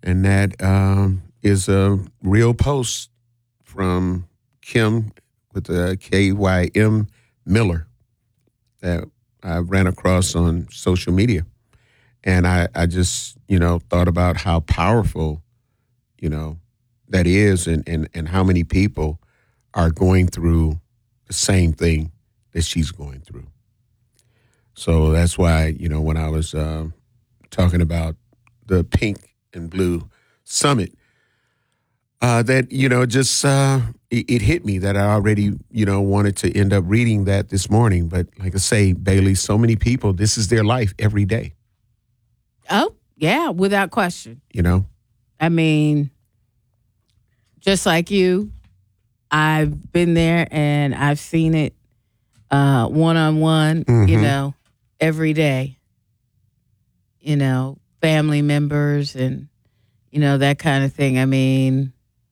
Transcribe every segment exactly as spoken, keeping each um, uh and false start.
And that um, is a real post from Kim with the K Y M Miller that I ran across on social media. And I, I just, you know, thought about how powerful, you know, that is and, and, and how many people are going through the same thing that she's going through. So that's why, you know, when I was uh, talking about the Pink and Blue Summit, uh, that, you know, just uh, it, it hit me that I already, you know, wanted to end up reading that this morning. But like I say, Bailey, so many people, this is their life every day. Oh, yeah, without question. You know? I mean, just like you, I've been there and I've seen it uh, one-on-one, Mm-hmm. you know, every day. You know, family members and, you know, that kind of thing. I mean,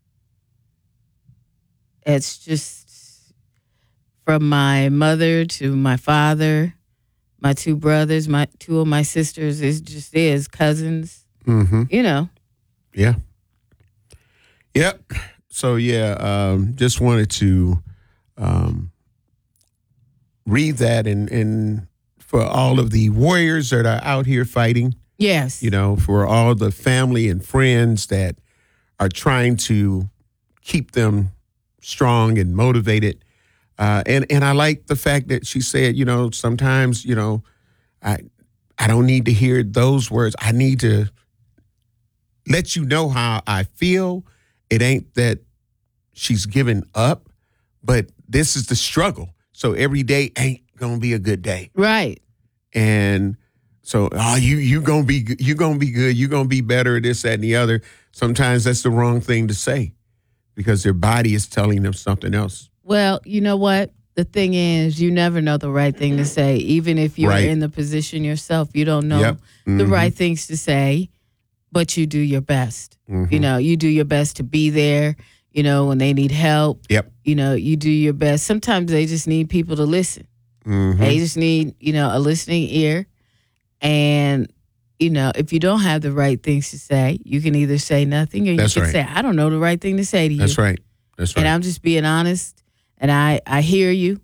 it's just from my mother to my father, my two brothers, my two of my sisters, it just is cousins, Mm-hmm. you know. Yeah. Yep. So, yeah, um, just wanted to um, read that and, and for all of the warriors that are out here fighting. Yes. You know, for all the family and friends that are trying to keep them strong and motivated. Uh, and, and I like the fact that she said, you know, sometimes, you know, I I don't need to hear those words. I need to let you know how I feel. It ain't that she's given up, but this is the struggle. So every day ain't gonna be a good day. Right. And so, oh, you you gonna be you gonna be good. You gonna be better. This, that, and the other. Sometimes that's the wrong thing to say because their body is telling them something else. Well, you know what? The thing is, you never know the right thing to say. Even if you're Right. in the position yourself, you don't know Yep. Mm-hmm. the right things to say, but you do your best. Mm-hmm. You know, you do your best to be there, you know, when they need help. Yep. You know, you do your best. Sometimes they just need people to listen. Mm-hmm. They just need, you know, a listening ear. And, you know, if you don't have the right things to say, you can either say nothing or you That's can right. say, I don't know the right thing to say to you. That's right. That's right. And I'm just being honest. And I, I hear you.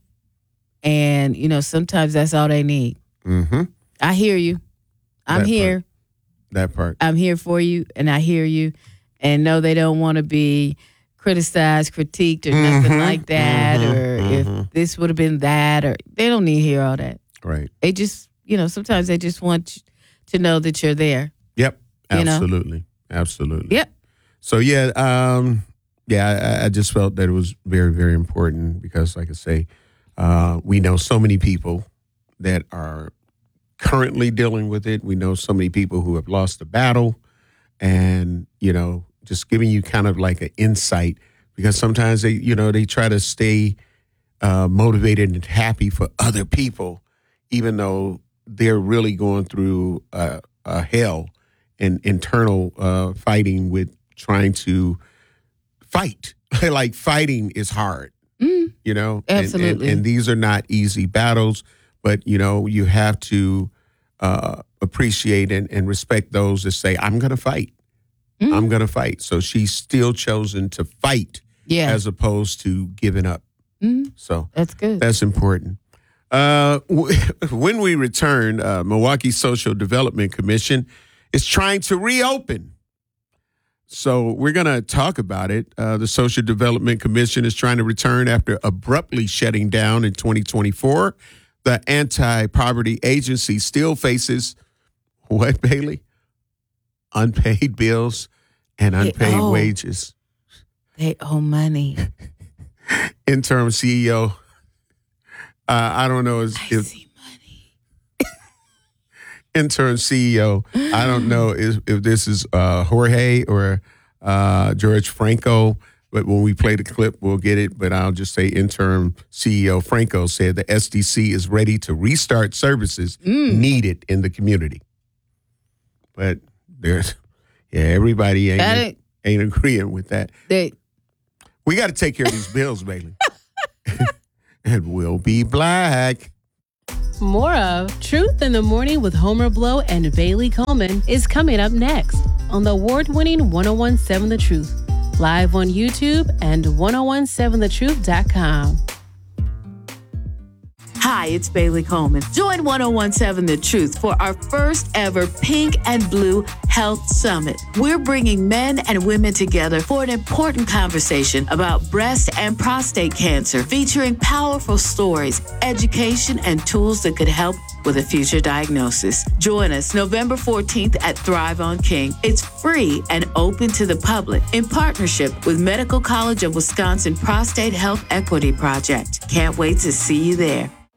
And, you know, sometimes that's all they need. Mm-hmm. I hear you. I'm That here. part. That part. I'm here for you. And I hear you. And no, they don't want to be criticized, critiqued, or nothing Mhm, like that. mhm, Or mhm. if this would have been that. Or they don't need to hear all that. Right. They just, you know, sometimes they just want you to know that you're there. Yep. You know? Absolutely. Absolutely. Yep. So, yeah, um, yeah, I, I just felt that it was very, very important because, like I say, uh, we know so many people that are currently dealing with it. We know so many people who have lost the battle and, you know, just giving you kind of like an insight because sometimes they, you know, they try to stay uh, motivated and happy for other people, even though they're really going through uh, a hell and internal uh, fighting with trying to fight. Like fighting is hard, Mm, you know? And- Absolutely. And, and these are not easy battles, but, you know, you have to uh, appreciate and, and respect those that say, I'm going to fight. mm, I'm going to fight. So she's still chosen to fight yeah. as opposed to giving up. Mm, So that's good. that's important. Uh, w- when we return, uh, Milwaukee Social Development Commission is trying to reopen. So we're going to talk about it. Uh, the Social Development Commission is trying to return after abruptly shutting down in twenty twenty-four. The anti-poverty agency still faces what, Bailey? Unpaid bills and They unpaid owe. wages. They owe money. Interim C E O, uh, I don't know if, I if see money. interim C E O, I don't know if, if this is uh, Jorge or uh, George Franco, but when we play the clip, we'll get it. But I'll just say interim C E O Franco said the S D C is ready to restart services Mm. needed in the community. But there's, yeah, everybody ain't, That ain't- ain't agreeing with that. They, We got to take care of these bills, Bailey. And we'll be black. More of Truth in the Morning with Homer Blow and Bailey Coleman is coming up next on the award-winning ten seventeen The Truth, live on YouTube and ten seventeen the truth dot com. Hi, it's Bailey Coleman. Join ten seventeen The Truth for our first ever Pink and Blue Health Summit. We're bringing men and women together for an important conversation about breast and prostate cancer, featuring powerful stories, education, and tools that could help with a future diagnosis. Join us November fourteenth at Thrive on King. It's free and open to the public in partnership with Medical College of Wisconsin Prostate Health Equity Project. Can't wait to see you there.